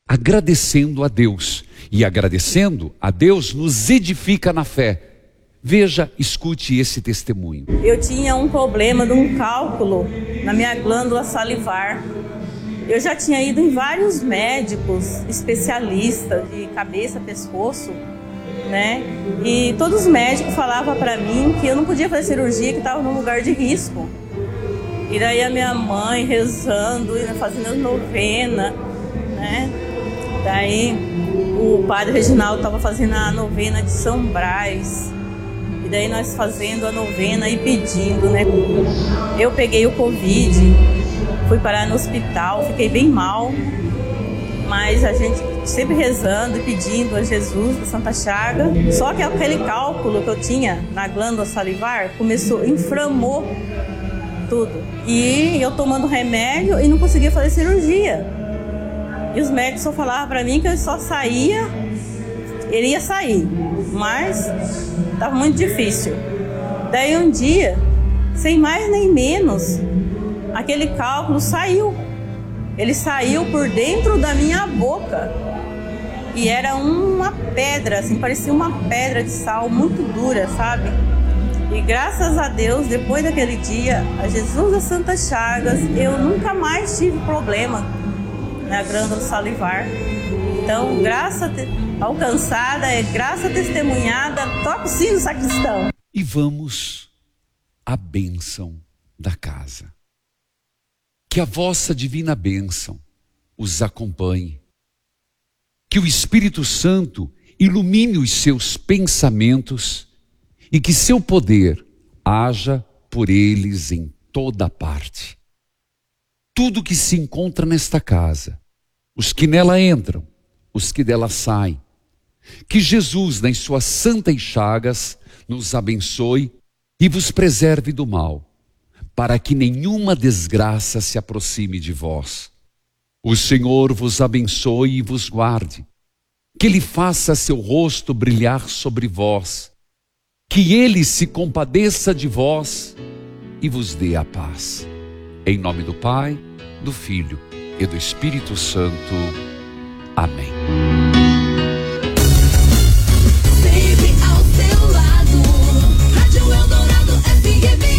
agradecendo a Deus. E agradecendo a Deus nos edifica na fé. Veja, escute esse testemunho. Eu tinha um problema de um cálculo na minha glândula salivar. Eu já tinha ido em vários médicos especialistas de cabeça, pescoço, né? E todos os médicos falavam para mim que eu não podia fazer cirurgia, que estava num lugar de risco. E daí a minha mãe rezando, fazendo novena, né? Daí o padre Reginaldo estava fazendo a novena de São Brás. E daí nós fazendo a novena e pedindo, né? Eu peguei o Covid, fui parar no hospital, fiquei bem mal. Mas a gente sempre rezando e pedindo a Jesus da Santa Chaga. Só que aquele cálculo que eu tinha na glândula salivar inflamou tudo. E eu tomando remédio e não conseguia fazer cirurgia. E os médicos só falavam para mim que eu só saía, ele ia sair, mas estava muito difícil. Daí um dia, sem mais nem menos, aquele cálculo saiu. Ele saiu por dentro da minha boca. E era uma pedra, assim, parecia uma pedra de sal muito dura, sabe? E graças a Deus, depois daquele dia, a Jesus das Santas Chagas, eu nunca mais tive problema na glândula salivar. Então, graça alcançada é graça testemunhada, toca o sino, sacristão. E vamos à bênção da casa. Que a vossa divina bênção os acompanhe. Que o Espírito Santo ilumine os seus pensamentos e que seu poder haja por eles em toda parte. Tudo que se encontra nesta casa, os que nela entram, os que dela saem, que Jesus, nas suas santas chagas, nos abençoe e vos preserve do mal, para que nenhuma desgraça se aproxime de vós. O Senhor vos abençoe e vos guarde, que Ele faça seu rosto brilhar sobre vós, que Ele se compadeça de vós e vos dê a paz. Em nome do Pai, do Filho e do Espírito Santo. Amém. Sempre ao seu lado, Rádio Eldorado FM.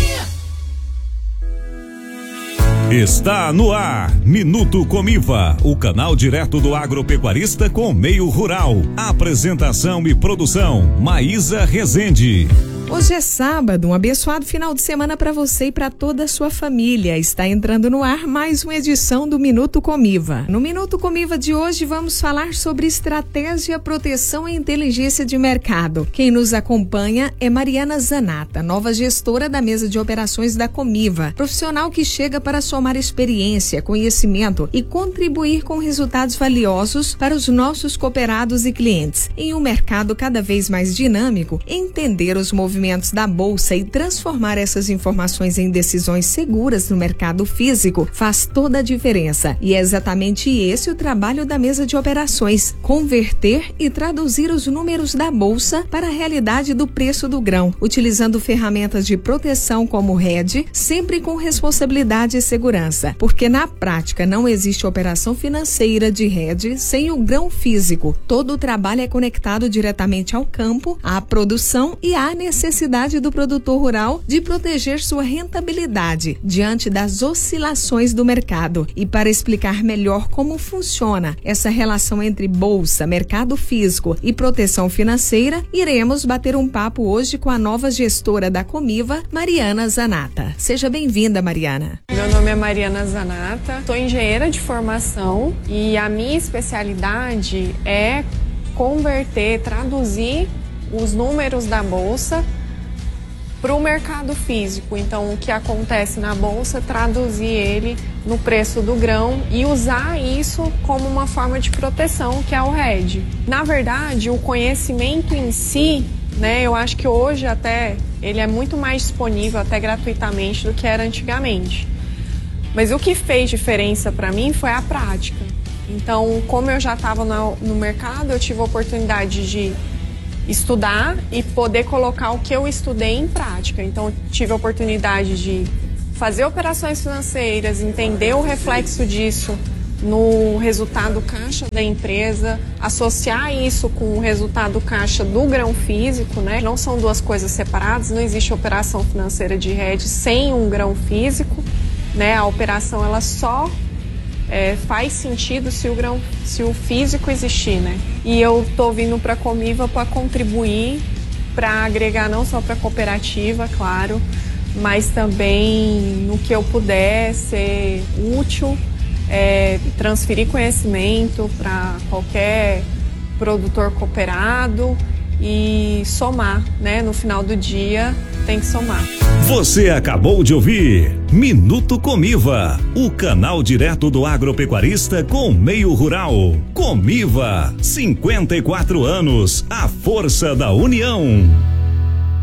Está no ar, Minuto Comiva, o canal direto do agropecuarista com o meio rural. Apresentação e produção, Maísa Rezende. Hoje é sábado, um abençoado final de semana para você e para toda a sua família. Está entrando no ar mais uma edição do Minuto Comiva. No Minuto Comiva de hoje vamos falar sobre estratégia, proteção e inteligência de mercado. Quem nos acompanha é Mariana Zanata, nova gestora da mesa de operações da Comiva, profissional que chega para somar experiência, conhecimento e contribuir com resultados valiosos para os nossos cooperados e clientes. Em um mercado cada vez mais dinâmico, entender os movimentos da bolsa e transformar essas informações em decisões seguras no mercado físico faz toda a diferença. E é exatamente esse o trabalho da mesa de operações: converter e traduzir os números da bolsa para a realidade do preço do grão, utilizando ferramentas de proteção como o hedge, sempre com responsabilidade e segurança, porque na prática não existe operação financeira de hedge sem o grão físico. Todo o trabalho é conectado diretamente ao campo, à produção e à necessidade do produtor rural de proteger sua rentabilidade diante das oscilações do mercado. E para explicar melhor como funciona essa relação entre bolsa, mercado físico e proteção financeira, iremos bater um papo hoje com a nova gestora da Comiva, Mariana Zanata. Seja bem-vinda, Mariana. Meu nome é Mariana Zanata, sou engenheira de formação e a minha especialidade é converter, traduzir os números da bolsa para o mercado físico. Então, o que acontece na bolsa, traduzir ele no preço do grão e usar isso como uma forma de proteção, que é o hedge. Na verdade, o conhecimento em si, né, eu acho que hoje até ele é muito mais disponível, até gratuitamente, do que era antigamente. Mas o que fez diferença para mim foi a prática. Então, como eu já estava no mercado, eu tive a oportunidade de estudar e poder colocar o que eu estudei em prática. Então, tive a oportunidade de fazer operações financeiras, entender o reflexo disso no resultado caixa da empresa, associar isso com o resultado caixa do grão físico, né? Não são duas coisas separadas, não existe operação financeira de hedge sem um grão físico, né? A operação ela só faz sentido se o físico existir, né? E eu tô vindo para a Comiva para contribuir, para agregar não só para a cooperativa, claro, mas também no que eu puder ser útil, transferir conhecimento para qualquer produtor cooperado e somar, né? No final do dia tem que somar. Você acabou de ouvir Minuto Comiva, o canal direto do agropecuarista com o meio rural. Comiva, 54 anos, a força da união.